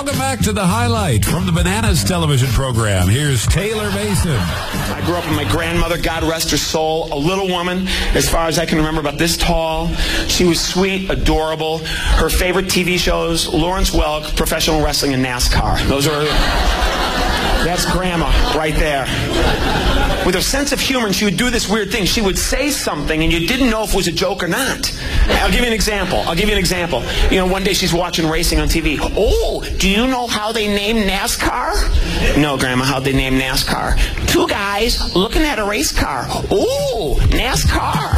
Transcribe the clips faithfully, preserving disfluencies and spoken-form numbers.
Welcome back to The Highlight from the Bananas television program. Here's Taylor Mason. I grew up with my grandmother, God rest her soul, a little woman, as far as I can remember, about this tall. She was sweet, adorable. Her favorite T V shows, Lawrence Welk, professional wrestling, and NASCAR. Those are... That's Grandma right there. With her sense of humor, and she would do this weird thing. She would say something, and you didn't know if it was a joke or not. I'll give you an example. I'll give you an example. You know, one day she's watching racing on T V. Oh, do you know how they named NASCAR? No, Grandma, how'd they name NASCAR? Two guys looking at a race car. Oh, NASCAR.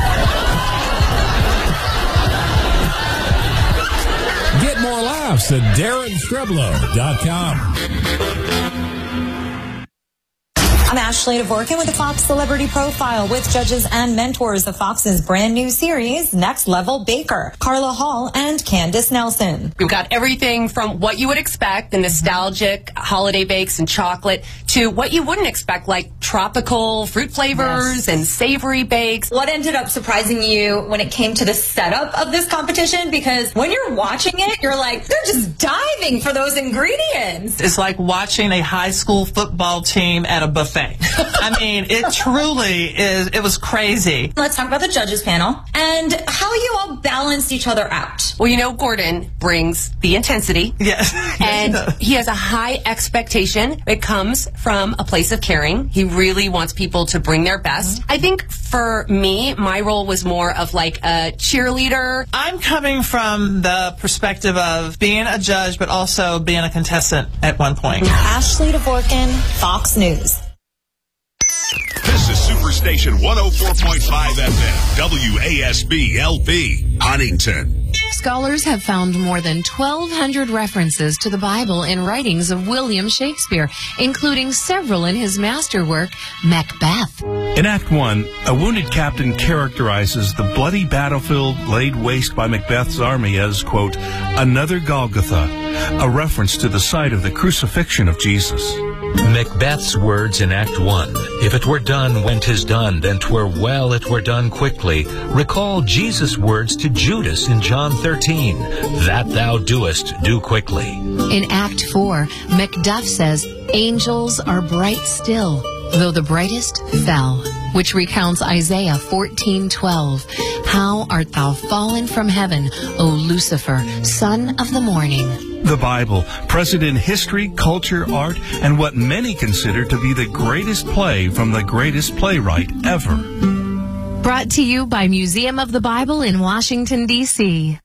Get more laughs at Darren Streblow dot com. I'm Ashley Dvorkin with the Fox Celebrity Profile with judges and mentors of Fox's brand new series, Next Level Baker, Carla Hall and Candace Nelson. We've got everything from what you would expect, the nostalgic holiday bakes and chocolate, to what you wouldn't expect, like tropical fruit flavors yes. and savory bakes. What ended up surprising you when it came to the setup of this competition? Because when you're watching it, you're like, they're just diving for those ingredients. It's like watching a high school football team at a buffet. I mean, it truly is. It was crazy. Let's talk about the judges panel and how you all balanced each other out. Well, you know, Gordon brings the intensity. Yes. And he has a high expectation. It comes from a place of caring. He really wants people to bring their best. Mm-hmm. I think for me, my role was more of like a cheerleader. I'm coming from the perspective of being a judge, but also being a contestant at one point. Ashley Dvorkin, Fox News. This is Superstation one oh four point five F M, W A S B L P, Huntington. Scholars have found more than twelve hundred references to the Bible in writings of William Shakespeare, including several in his masterwork, Macbeth. In Act One, a wounded captain characterizes the bloody battlefield laid waste by Macbeth's army as, quote, another Golgotha, a reference to the site of the crucifixion of Jesus. Macbeth's words in Act One, if it were done when 'tis done, then 'twere well it were done quickly, recall Jesus' words to Judas in John thirteen, that thou doest, do quickly. In Act Four, Macduff says, angels are bright still, though the brightest fell, which recounts Isaiah fourteen twelve. How art thou fallen from heaven, O Lucifer, son of the morning. The Bible, present in history, culture, art, and what many consider to be the greatest play from the greatest playwright ever. Brought to you by Museum of the Bible in Washington, D C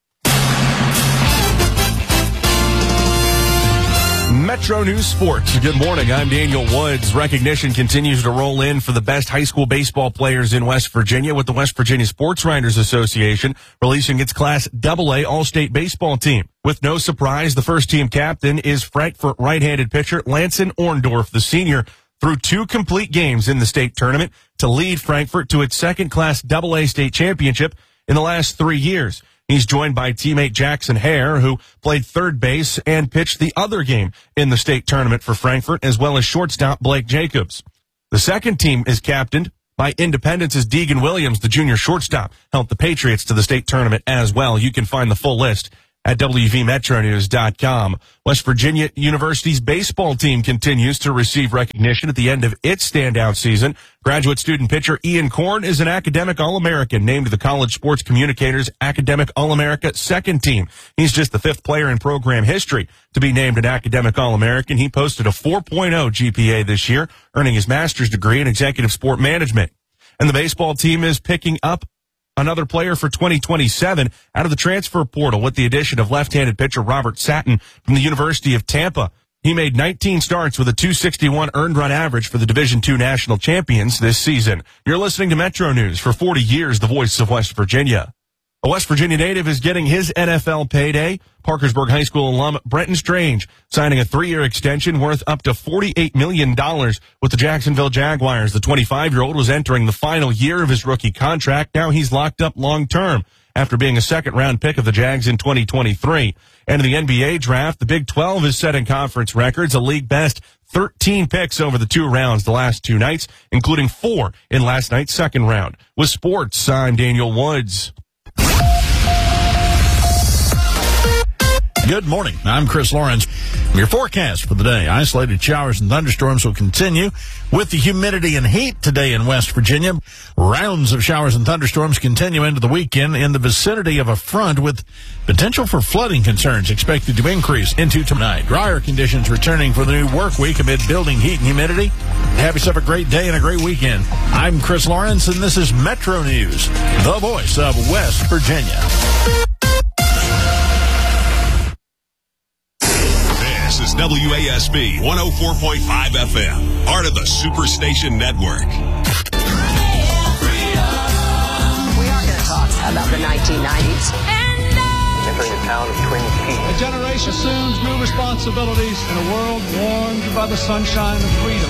Metro News Sports. Good morning. I'm Daniel Woods. Recognition continues to roll in for the best high school baseball players in West Virginia, with the West Virginia Sports Writers Association releasing its Class double A All-State Baseball team. With no surprise, the first team captain is Frankfort right-handed pitcher Lanson Orndorff, the senior, through two complete games in the state tournament to lead Frankfort to its second Class double A state championship in the last three years. He's joined by teammate Jackson Hare, who played third base and pitched the other game in the state tournament for Frankfort, as well as shortstop Blake Jacobs. The second team is captained by Independence's Deegan Williams, the junior shortstop, helped the Patriots to the state tournament as well. You can find the full list at W V Metro News dot com. West Virginia University's baseball team continues to receive recognition at the end of its standout season. Graduate student pitcher Ian Korn is an academic All-American, named to the College Sports Communicators Academic All-America second team. He's just the fifth player in program history to be named an academic All-American. He posted a four point oh G P A this year, earning his master's degree in executive sport management. And the baseball team is picking up another player for twenty twenty-seven out of the transfer portal with the addition of left-handed pitcher Robert Satin from the University of Tampa. He made nineteen starts with a two sixty-one earned run average for the Division two national champions this season. You're listening to Metro News. For forty years, the voice of West Virginia. A West Virginia native is getting his N F L payday. Parkersburg High School alum Brenton Strange signing a three-year extension worth up to forty-eight million dollars with the Jacksonville Jaguars. The twenty-five-year-old was entering the final year of his rookie contract. Now he's locked up long-term after being a second-round pick of the Jags in twenty twenty-three. And in the N B A draft, the Big twelve is setting conference records, a league-best thirteen picks over the two rounds the last two nights, including four in last night's second round. With sports, I'm Daniel Woods. Good morning. I'm Chris Lawrence. Your forecast for the day. Isolated showers and thunderstorms will continue with the humidity and heat today in West Virginia. Rounds of showers and thunderstorms continue into the weekend in the vicinity of a front with potential for flooding concerns expected to increase into tonight. Drier conditions returning for the new work week amid building heat and humidity. Have yourself a great day and a great weekend. I'm Chris Lawrence, and this is Metro News, the voice of West Virginia. This is W A S B one oh four point five F M, part of the Superstation Network. We are going to talk about the nineteen nineties. Entering the town of Twin Peaks. A generation assumes new responsibilities in a world warmed by the sunshine of freedom.